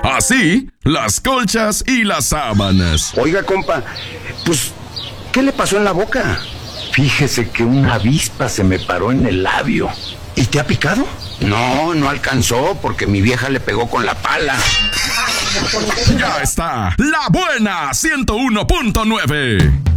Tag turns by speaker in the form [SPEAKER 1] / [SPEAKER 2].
[SPEAKER 1] Así, las colchas y las sábanas.
[SPEAKER 2] Oiga, compa, pues, ¿qué le pasó en la boca?
[SPEAKER 3] Fíjese que una avispa se me paró en el labio.
[SPEAKER 2] ¿Y te ha picado? No, no alcanzó porque mi vieja le pegó con la pala.
[SPEAKER 1] Ya está, La Buena 101.9.